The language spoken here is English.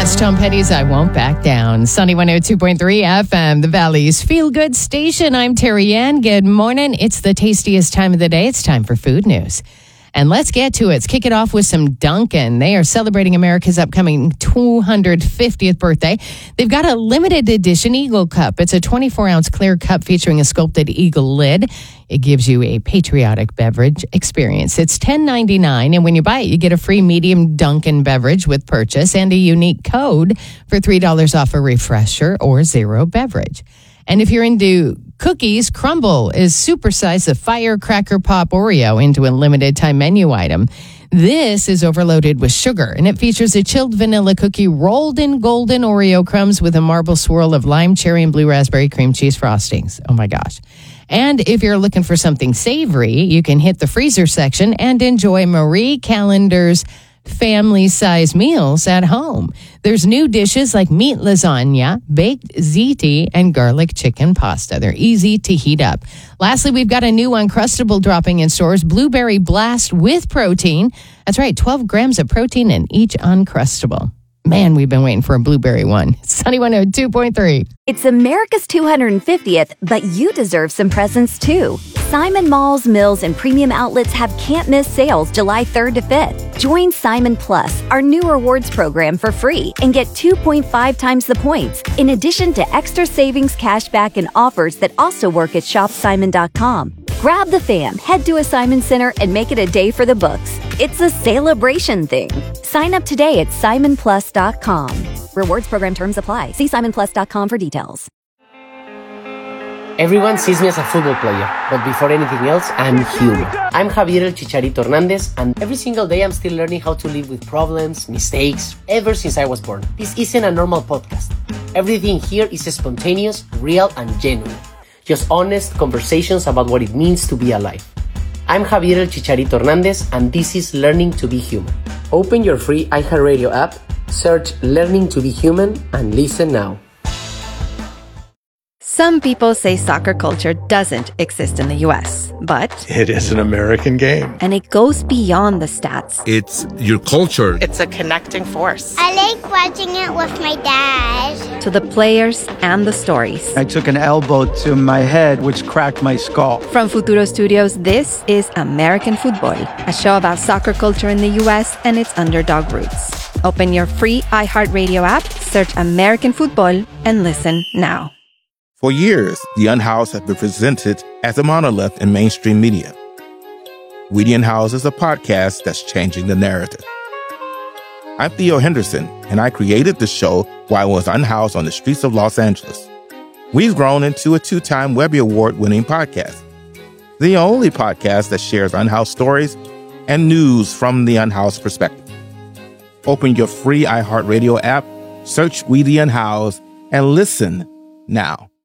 That's Tom Petty's I Won't Back Down. Sunny 102.3 FM, the Valley's feel-good station. I'm Terry Ann. Good morning. It's the tastiest time of the day. It's time for food news. And let's get to it. Let's kick it off with some Dunkin'. They are celebrating America's upcoming 250th birthday. They've got a limited edition Eagle Cup. It's a 24-ounce clear cup featuring a sculpted eagle lid. It gives you a patriotic beverage experience. It's $10.99, and when you buy it, you get a free medium Dunkin' beverage with purchase and a unique code for $3 off a refresher or zero beverage. And if you're into cookies, Crumble is supersized the Firecracker Pop Oreo into a limited time menu item. This is overloaded with sugar, and it features a chilled vanilla cookie rolled in golden Oreo crumbs with a marble swirl of lime, cherry, and blue raspberry cream cheese frostings. Oh my gosh. And if you're looking for something savory, you can hit the freezer section and enjoy Marie Callender's family-size meals at home. There's new dishes like meat lasagna, baked ziti, and garlic chicken pasta. They're easy to heat up. Lastly, we've got a new Uncrustable dropping in stores, Blueberry Blast with protein. That's right, 12 grams of protein in each Uncrustable. Man, we've been waiting for a blueberry one. Sunny 102.3. It's America's 250th, but you deserve some presents too. Simon Malls, Mills, and premium outlets have can't-miss sales July 3rd to 5th. Join Simon Plus, our new rewards program, for free and get 2.5 times the points, in addition to extra savings, cashback, and offers that also work at shopsimon.com. Grab the fam, head to a Simon Center, and make it a day for the books. It's a celebration thing. Sign up today at simonplus.com. Rewards program terms apply. See simonplus.com for details. Everyone sees me as a football player, but before anything else, I'm human. I'm Javier El Chicharito Hernandez, and every single day I'm still learning how to live with problems, mistakes, ever since I was born. This isn't a normal podcast. Everything here is spontaneous, real, and genuine. Just honest conversations about what it means to be alive. I'm Javier El Chicharito Hernandez, and this is Learning to be Human. Open your free iHeartRadio app, search Learning to be Human, and listen now. Some people say soccer culture doesn't exist in the U.S., but it is an American game. And it goes beyond the stats. It's your culture. It's a connecting force. I like watching it with my dad. To the players and the stories. I took an elbow to my head, which cracked my skull. From Futuro Studios, this is American Football, a show about soccer culture in the U.S. and its underdog roots. Open your free iHeartRadio app, search American Football, and listen now. For years, The Unhoused has been presented as a monolith in mainstream media. We The Unhoused is a podcast that's changing the narrative. I'm Theo Henderson, and I created the show while I was unhoused on the streets of Los Angeles. We've grown into a 2-time Webby Award-winning podcast, the only podcast that shares unhoused stories and news from the unhoused perspective. Open your free iHeartRadio app, search We The Unhoused, and listen now.